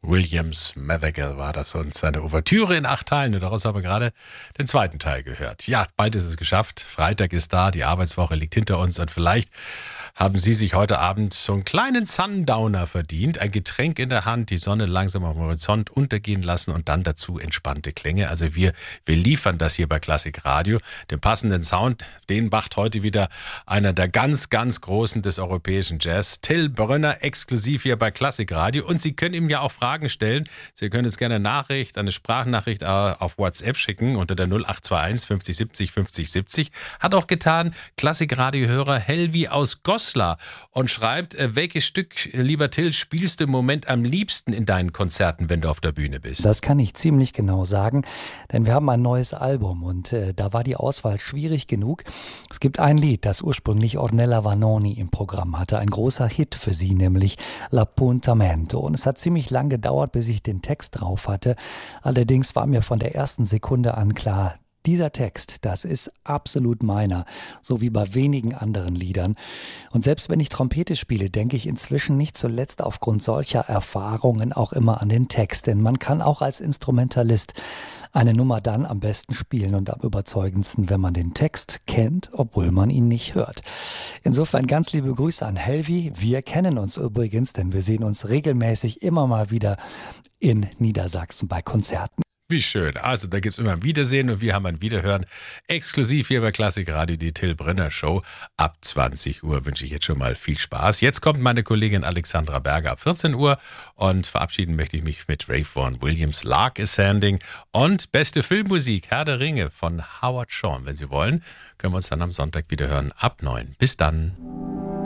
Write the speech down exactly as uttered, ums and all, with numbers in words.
Williams Madrigal war das und seine Ouvertüre in acht Teilen. Und daraus haben wir gerade den zweiten Teil gehört. Ja, bald ist es geschafft. Freitag ist da, die Arbeitswoche liegt hinter uns und vielleicht haben Sie sich heute Abend so einen kleinen Sundowner verdient. Ein Getränk in der Hand, die Sonne langsam am Horizont untergehen lassen und dann dazu entspannte Klänge. Also wir, wir liefern das hier bei Klassik Radio. Den passenden Sound, den macht heute wieder einer der ganz, ganz Großen des europäischen Jazz, Till Brönner, exklusiv hier bei Klassik Radio. Und Sie können ihm ja auch Fragen stellen. Sie können uns gerne eine Nachricht, eine Sprachnachricht auf WhatsApp schicken unter der null acht zwei eins fünfzig siebzig fünfzig siebzig. Hat auch getan Klassik Radio-Hörer Helvi aus Goslar und schreibt, welches Stück, lieber Till, spielst du im Moment am liebsten in deinen Konzerten, wenn du auf der Bühne bist? Das kann ich ziemlich genau sagen, denn wir haben ein neues Album und äh, da war die Auswahl schwierig genug. Es gibt ein Lied, das ursprünglich Ornella Vanoni im Programm hatte, ein großer Hit für sie, nämlich L'Appuntamento. Und es hat ziemlich lang gedauert, bis ich den Text drauf hatte. Allerdings war mir von der ersten Sekunde an klar, dieser Text, das ist absolut meiner, so wie bei wenigen anderen Liedern. Und selbst wenn ich Trompete spiele, denke ich inzwischen nicht zuletzt aufgrund solcher Erfahrungen auch immer an den Text. Denn man kann auch als Instrumentalist eine Nummer dann am besten spielen und am überzeugendsten, wenn man den Text kennt, obwohl man ihn nicht hört. Insofern ganz liebe Grüße an Helvi. Wir kennen uns übrigens, denn wir sehen uns regelmäßig immer mal wieder in Niedersachsen bei Konzerten. Wie schön. Also da gibt es immer ein Wiedersehen und wir haben ein Wiederhören. Exklusiv hier bei Klassik Radio, die Till Brönner Show. Ab zwanzig Uhr wünsche ich jetzt schon mal viel Spaß. Jetzt kommt meine Kollegin Alexandra Berger ab vierzehn Uhr und verabschieden möchte ich mich mit Ray Vaughan Williams, Lark Ascending und beste Filmmusik, Herr der Ringe von Howard Shore. Wenn Sie wollen, können wir uns dann am Sonntag wieder hören ab neun. Bis dann.